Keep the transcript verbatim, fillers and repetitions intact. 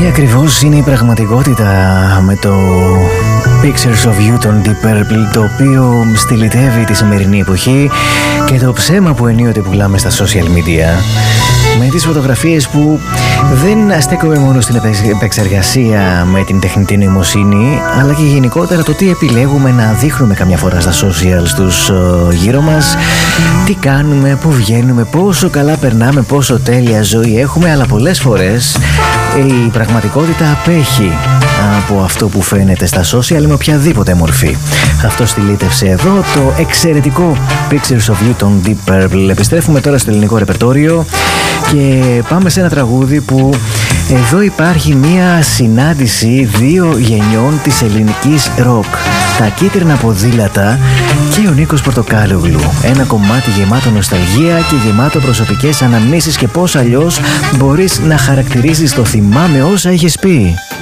Αυτή ακριβώς είναι η πραγματικότητα με το Pictures of You των Deep Purple, το οποίο στυλιτεύει τη σημερινή εποχή, και το ψέμα που ενίοτε πουλάμε στα social media, με τις φωτογραφίες που δεν στέκομαι μόνο στην επεξεργασία με την τεχνητή νοημοσύνη, αλλά και γενικότερα το τι επιλέγουμε να δείχνουμε καμιά φορά στα social στους γύρω μας, τι κάνουμε, πού βγαίνουμε, πόσο καλά περνάμε, πόσο τέλεια ζωή έχουμε, αλλά πολλές φορές η πραγματικότητα απέχει από αυτό που φαίνεται στα social με οποιαδήποτε μορφή. Αυτό στυλίτευσε εδώ το εξαιρετικό Pictures of You των Deep Purple. Επιστρέφουμε τώρα στο ελληνικό ρεπερτόριο και πάμε σε ένα τραγούδι που εδώ υπάρχει μία συνάντηση δύο γενιών της ελληνικής ροκ. Τα κίτρινα ποδήλατα και ο Νίκος Πορτοκάλογλου. Ένα κομμάτι γεμάτο νοσταλγία και γεμάτο προσωπικές αναμνήσεις, και πώς αλλιώς μπορείς να χαρακτηρίσεις το θυμάμαι όσα έχεις πει.